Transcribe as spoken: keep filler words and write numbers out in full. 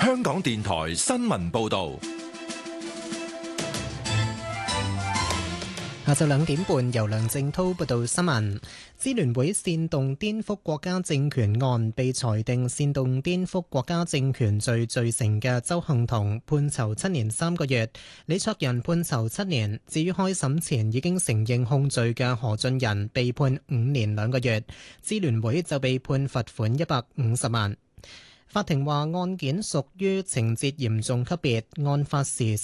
香港電台新聞報道。 下晝兩點半，由梁正滔報道新聞。支聯會煽動顛覆國家政權案被裁定煽動顛覆國家政權罪罪成嘅鄒幸彤判囚七年三個月，李卓人判囚七年。至於開審前已經承認控罪嘅何俊仁被判五年兩個月，支聯會就被判罰款一百五十萬。法庭話案件屬於情節嚴重級別，案發時